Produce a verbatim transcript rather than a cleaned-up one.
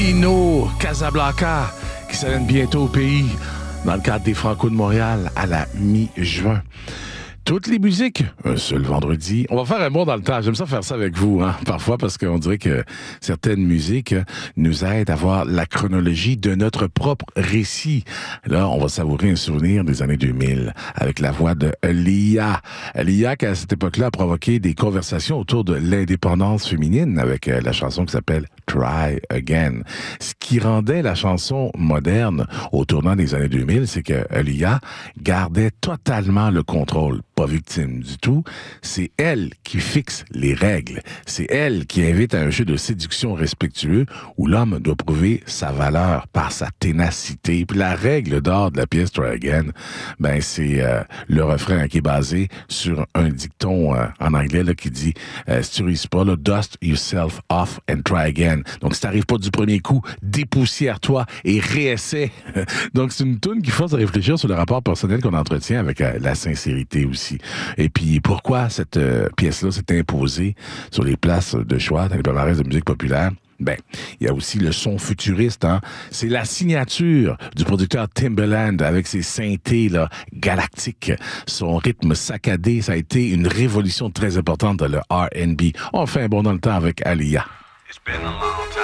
Tino Casablanca qui s'amène bientôt au pays dans le cadre des Franco de Montréal à la mi-juin. Toutes les musiques, un seul vendredi. On va faire un bond dans le temps. J'aime ça faire ça avec vous, hein, parfois, parce qu'on dirait que certaines musiques nous aident à voir la chronologie de notre propre récit. Là, on va savourer un souvenir des années deux mille avec la voix de Lia. Lia, qui à cette époque-là a provoqué des conversations autour de l'indépendance féminine avec la chanson qui s'appelle Try Again. Ce qui rendait la chanson moderne au tournant des années deux mille, c'est que Lia gardait totalement le contrôle. Pas victime du tout, c'est elle qui fixe les règles. C'est elle qui invite à un jeu de séduction respectueux où l'homme doit prouver sa valeur par sa ténacité. Puis la règle d'or de la pièce Try Again, ben c'est euh, le refrain qui est basé sur un dicton euh, en anglais là, qui dit euh, si tu réussis pas, là, dust yourself off and try again. Donc si t'arrives pas du premier coup, dépoussière-toi et réessaie. Donc c'est une toune qui force à réfléchir sur le rapport personnel qu'on entretient avec euh, la sincérité aussi. Et puis, pourquoi cette euh, pièce-là s'est imposée sur les places de choix dans les palmarès de musique populaire? Ben, il y a aussi le son futuriste, hein. C'est la signature du producteur Timbaland avec ses synthés, là, galactiques. Son rythme saccadé, ça a été une révolution très importante dans le R and B. On fait un bond dans le temps avec Aaliyah. It's been a long time.